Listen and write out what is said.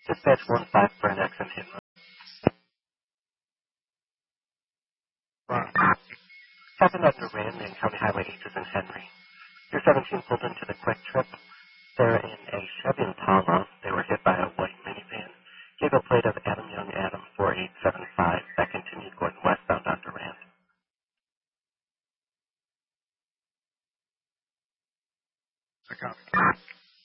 Dispatch 1-5 for an accident hit. Happened at Duran and County Highway 8 in Henry. Your 17 pulled into the Quick Trip. They're in a Chevy Impala. They were hit by a white minivan. Gave a plate of